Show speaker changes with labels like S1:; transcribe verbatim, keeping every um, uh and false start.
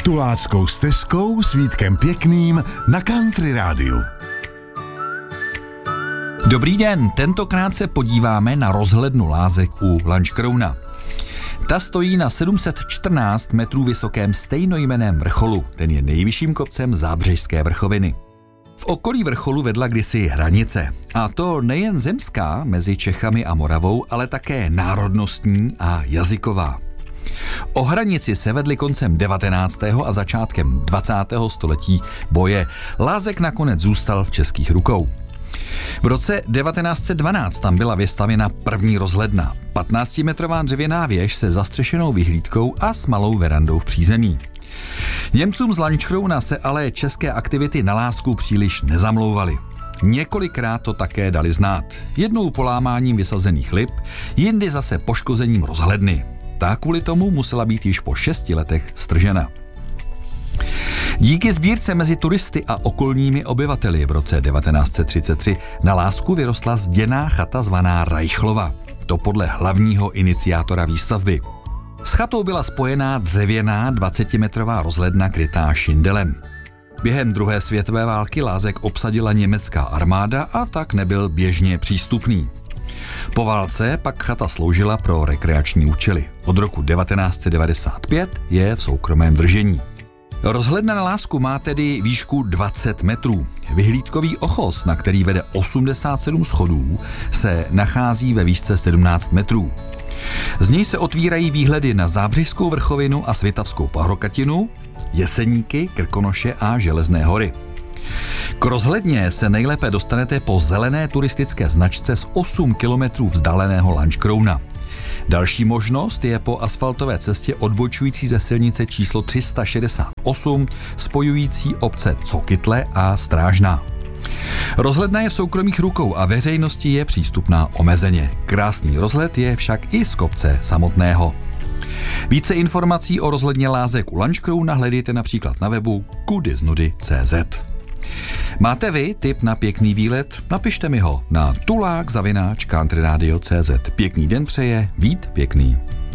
S1: Tuláckou stezkou s Vítkem Pěkným na Country Rádiu.
S2: Dobrý den, tentokrát se podíváme na rozhlednu lázek u Lanškrouna. Ta stojí na sedm set čtrnáct metrů vysokém stejnojmenném vrcholu, ten je nejvyšším kopcem Zábřežské vrchoviny. V okolí vrcholu vedla kdysi hranice, a to nejen zemská mezi Čechami a Moravou, ale také národnostní a jazyková. O hranici se vedly koncem devatenáctého a začátkem dvacátého století boje. Lázek nakonec zůstal v českých rukou. V roce devatenáct set dvanáct tam byla vystavěna první rozhledna, patnáctimetrová dřevěná věž se zastřešenou vyhlídkou a s malou verandou v přízemí. Němcům z Lanškrouna se ale české aktivity na lázku příliš nezamlouvaly. Několikrát to také dali znát. Jednou polámáním vysazených lip, jindy zase poškozením rozhledny. Ta kvůli tomu musela být již po šesti letech stržena. Díky sbírce mezi turisty a okolními obyvateli v roce devatenáct set třicet tři na lázku vyrostla zděná chata zvaná Reichlova. To podle hlavního iniciátora výstavby. S chatou byla spojená dřevěná dvacetimetrová rozhledna krytá šindelem. Během druhé světové války lázek obsadila německá armáda a tak nebyl běžně přístupný. Po válce pak chata sloužila pro rekreační účely. Od roku devatenáct set devadesát pět je v soukromém držení. Rozhledna na lázku má tedy výšku dvacet metrů. Vyhlídkový ochos, na který vede osmdesát sedm schodů, se nachází ve výšce sedmnáct metrů. Z něj se otvírají výhledy na Zábřežskou vrchovinu a Svitavskou pahorkatinu, Jeseníky, Krkonoše a Železné hory. K rozhledně se nejlépe dostanete po zelené turistické značce z osm kilometrů vzdáleného Lanškrouna. Další možnost je po asfaltové cestě odbočující ze silnice číslo tři sta šedesát osm, spojující obce Cokytle a Strážná. Rozhledna je v soukromých rukou a veřejnosti je přístupná omezeně. Krásný rozhled je však i z kopce samotného. Více informací o rozhledně lázek u Lanškrouna hledejte například na webu kudiznudy tečka cé zet. Máte vy tip na pěkný výlet? Napište mi ho na tulák zavináč countryradio tečka cé zet. Pěkný den přeje Vít Pěkný.